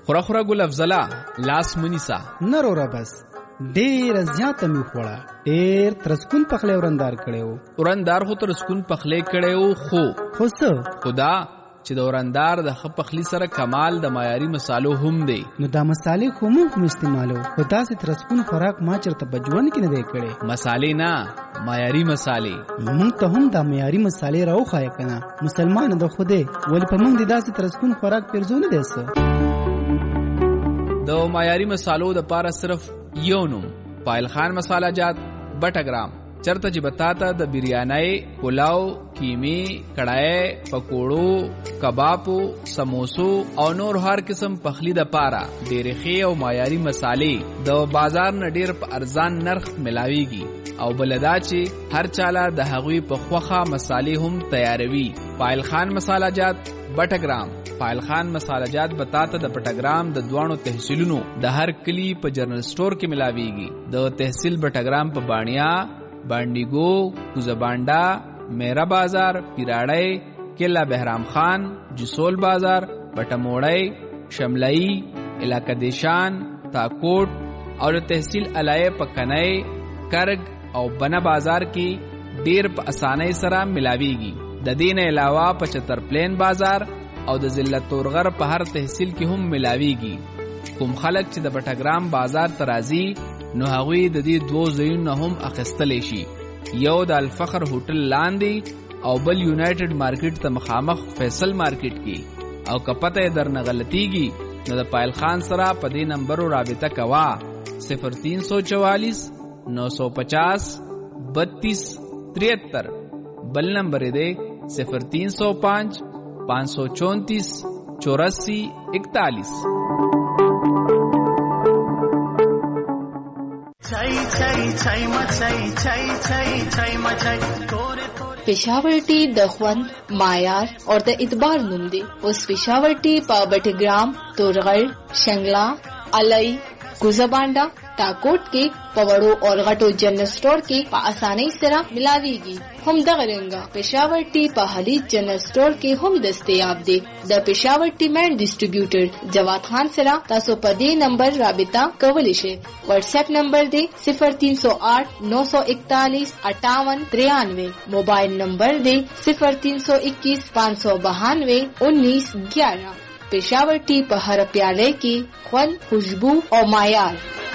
خورا ګل افضلا لاس منیسا نرورا بس ډیر زیاته می خوړه ډیر ترسکون پخله ورندار کړو ورندار خو ترسکون پخله کړو خو څه خدا چې د ورندار د خپخلی سره کمال د معیاري مصالو هم دی نو دا مصالې خو موږ استعمالو خدا سي ترسکون خوراک ما چرته بجوان کې نه دی کړي مصالې نه معیاري مصالې موږ ته هم دا معیاري مصالې راوخای کنه مسلمان د خوده ول په موږ د داسې ترسکون خوراک پرځونه دي څه د معیاري مصالو د پاره صرف یو نوم پایل خان مساله جات بټګرام چرته چې بتاتا د بریانای پلاو کیمی کڑای پکوړو کبابو سموسو او نور هر قسم پخلی د پاره ډېرې ښې او معیاري مصالې د بازار نه ډېر په ارزان نرخ ملاويږي او بلدا چې هر چاله د هغوی په خوخه مصالې هم تیاروي پایل خان مساله جات بټګرام پایل خان مساله جات بتاتا د بټګرام د دوانو تحصیلونو د هر کلی په جنرال سٹور کې ملاويږي د تحصیل بټګرام په بانیا بانډیګو کوزبانډا میرا بازار پیراړی کلا بهرام خان جسول بازار بټموړی شملئی علاقہ دیشان تاکوټ او تحصیل علای پکنای کرگ او بنا بازار کې ډیر په اسانۍ سره ملاويږي د دین علاوه 75 پلین بازار او د ضلع تورغر په هر تحصیل کې هم ملاويږي کوم خلک چې د بټګرام بازار ترازی نو هغوی د دې دوه ځایونو هم اخیستلی شي یو د الفخر هوټل لاندې او بل یونایټډ مارکیټ ته مخامخ فیصل مارکیټ کې او کپته درنه غلطیږي نو د پایل خان سره په دې نمبر رابطه کوا 0344 950 32 73 بل نمبر دی 0305 534 84 41 Peshawar टी د خوند معیار اور د اعتبار نوم دی اوس Peshawar टी په بټګرام تورغړ شنگلا علي کوزبانډا ټاکوټ کې پوړو اور غټو جنرل سٹور کې په اسانۍ سره ملاويږي هم دغه رنګه Peshawar टी په حلی جنرل سٹور کې هم دستیاب دی د Peshawar टी مین ډیسټریبیوټر جواد خان سره تاسو په دې نمبر رابطه کولی شئ واتس اپ نمبر دی 0308 941 5893 موبایل نمبر دی 0321 592 1911 Peshawar टी په هر پیاله کې خوند خوشبو او معیار